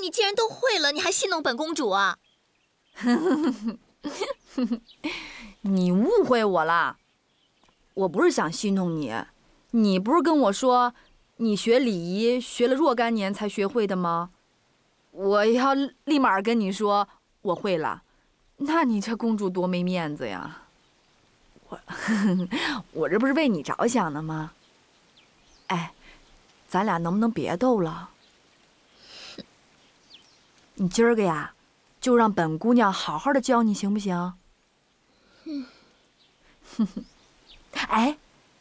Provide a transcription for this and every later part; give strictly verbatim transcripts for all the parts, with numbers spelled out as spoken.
你既然都会了，你还戏弄本公主啊？ 你误会我了，我不是想戏弄你。你不是跟我说，你学礼仪学了若干年才学会的吗？我要立马跟你说我会了，那你这公主多没面子呀！我我这不是为你着想的吗？哎，咱俩能不能别斗了？你今儿个呀，就让本姑娘好好的教你，行不行？嗯。哎，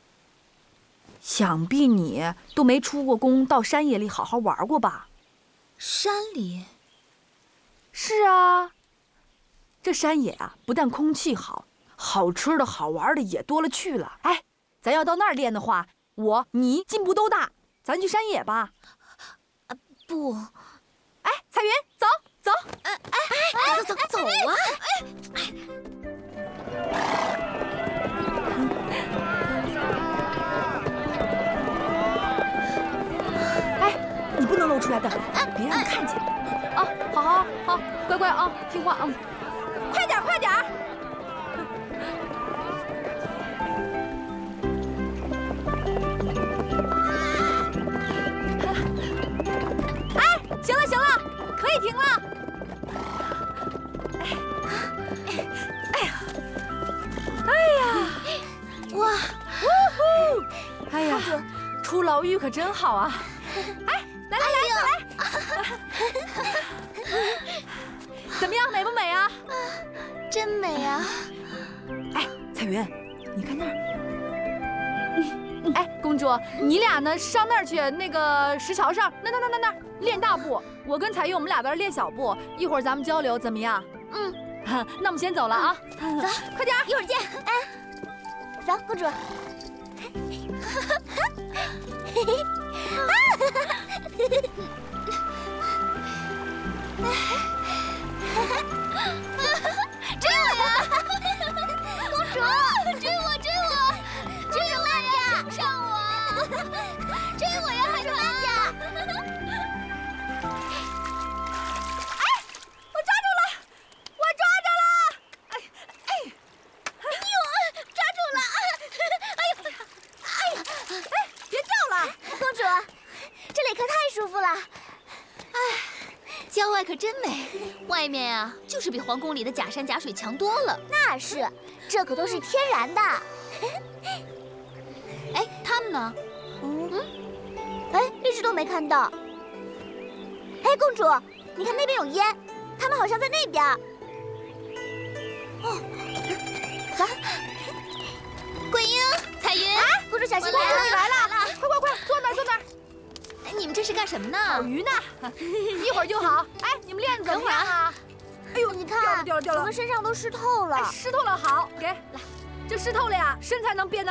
想必你都没出过宫，到山野里好好玩过吧？ 山里？ 是啊，这山野啊，不但空气好，好吃的好玩的也多了去了。哎，咱要到那儿练的话，我你进步都大。咱去山野吧。 啊，不。 哎，彩云，走走。 哎哎哎，走走走啊！ 哎，你不能露出来的，别让人看见。啊，好好好，乖乖啊，听话啊，快点快点。行了行了，可以停了。哎呀，哎呀， 哇， 呜呼！哎呀，出牢狱可真好啊！哎，来来来，来，怎么样，美不美啊？ 真美啊！ 哎，彩云，你看那儿。哎，公主，你俩呢？上那儿去，那个石桥上，那那那那那练大步。我跟彩云，我们俩在这练小步。一会儿咱们交流，怎么样？ 嗯， 那我们先走了啊。 走， 快点， 一会儿见。哎， 走，公主。 追我呀！公主，追我，追我，追我呀！追上我！追我呀，海豚呀！ 哎，我抓住了，我抓着了！哎哎， 哎呦，抓住了！哎呦，哎呀， 哎，别掉了！ 公主，这里可太舒服了。 哎，郊外可真美，外面啊，就是比皇宫里的假山假水强多了。 那是，这可都是天然的。 哎，他们呢？ 嗯嗯，哎，一直都没看到。哎，公主，你看那边有烟，他们好像在那边。 哦，走。桂英、彩云， 啊，公主小心！ 公主你来了，快快快，坐那儿坐那儿。 哎，你们这是干什么呢？ 烤鱼呢，一会儿就好。哎，你们练的怎么样啊？ 哎呦，你看， 掉了掉了掉了， 我们身上都湿透了。 哎，湿透了好，给来，这湿透了呀，身才能变得